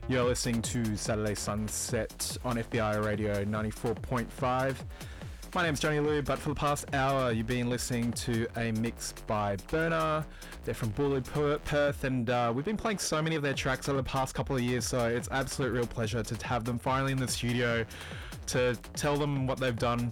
You're listening to Saturday Sunset on FBI Radio 94.5. My name's Johnny Lou, but for the past hour you've been listening to a mix by Burner. They're from Bully Perth, and we've been playing so many of their tracks over the past couple of years, so it's absolute real pleasure to have them finally in the studio to tell them what they've done.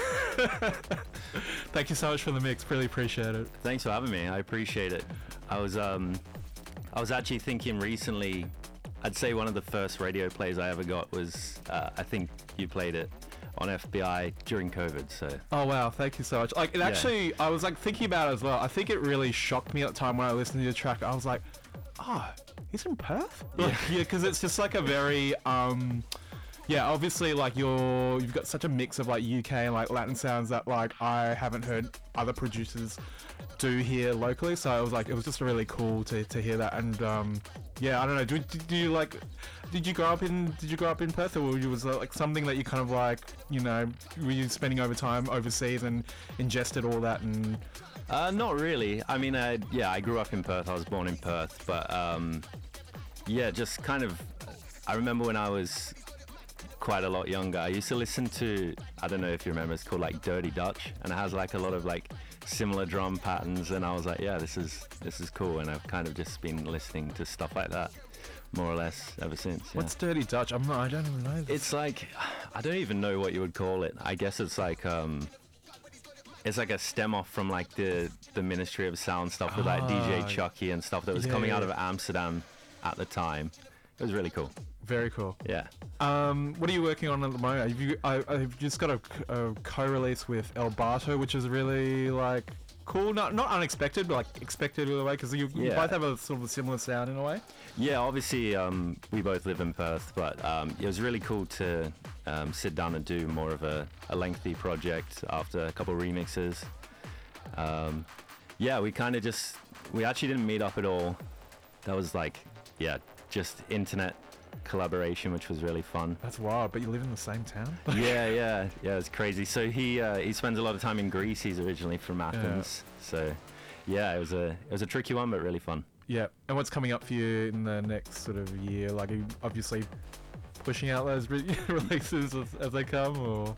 Thank you so much for the mix, really appreciate it. Thanks for having me, I appreciate it. I was actually thinking recently, I'd say one of the first radio plays I ever got was, I think you played it on FBI during COVID, so. Oh wow, thank you so much. Like, it actually, I was like thinking about it as well. I think it really shocked me at the time when I listened to the track. I was like, oh, he's from Perth? Yeah, because it's just like a very, obviously like you've got such a mix of like UK and like Latin sounds that like I haven't heard other producers do here locally, so it was just really cool to hear that. And I don't know, did you grow up in Perth, or was it like something that you kind of like, you know, were you spending over time overseas and ingested all that? And not really. I mean, I grew up in Perth. I was born in Perth, but just kind of, I remember when I was quite a lot younger, I used to listen to, I don't know if you remember, it's called like Dirty Dutch, and it has like a lot of like similar drum patterns, and I was like, yeah, this is cool, and I've kind of just been listening to stuff like that more or less ever since. Yeah. What's Dirty Dutch? I don't even know this. It's like, I don't even know what you would call it. I guess it's like a stem off from like the Ministry of Sound stuff with like DJ Chucky and stuff that was coming out of Amsterdam at the time. It was really cool. Very cool. Yeah. What are you working on at the moment? I've just got a co-release with El Barto, which is really like cool. Not unexpected, but like expected in a way, because you both have a sort of a similar sound in a way. Yeah, obviously we both live in Perth, but it was really cool to sit down and do more of a lengthy project after a couple of remixes. We actually didn't meet up at all. That was like, just internet collaboration, which was really fun. That's wild, but you live in the same town? yeah, it's crazy. So he spends a lot of time in Greece. He's originally from Athens. So it was a tricky one, but really fun. Yeah. And what's coming up for you in the next sort of year? Like, are you obviously pushing out those releases as they come, or?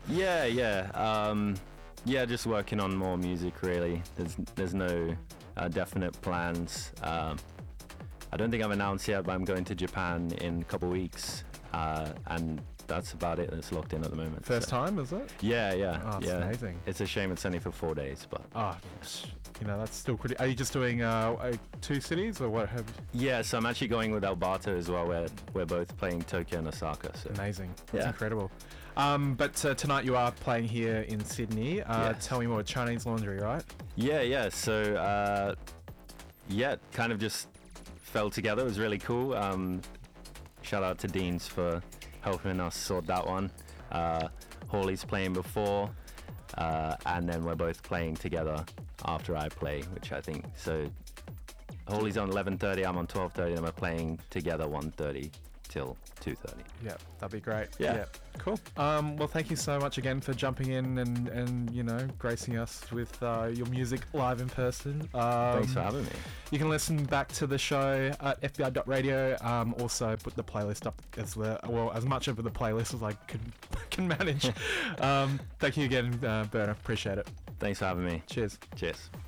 Just working on more music, really. There's no definite plans. I don't think I've announced yet, but I'm going to Japan in a couple of weeks, and that's about it. It's locked in at the moment. First time, is it? Yeah. Oh, it's amazing. It's a shame it's only for 4 days, but... that's still pretty... Are you just doing 2 cities, or what? Yeah, so I'm actually going with El Barto as well, where we're both playing Tokyo and Osaka. So. Amazing. That's incredible. But tonight you are playing here in Sydney. Yes. Tell me more. Chinese Laundry, right? Yeah. So, kind of just fell together. It was really cool. Shout out to Deans for helping us sort that one. Hawley's playing before, and then we're both playing together after I play, which I think, so Hawley's on 11:30, I'm on 12:30, and we're playing together 1:30 till 2:30. Yeah, that'd be great. Yeah. Cool. Well, thank you so much again for jumping in and you know, gracing us with your music live in person. Thanks for having me. You can listen back to the show at fbi.radio. Also put the playlist up as much of the playlist as I can manage. Thank you again, Berna. Appreciate it. Thanks for having me. Cheers.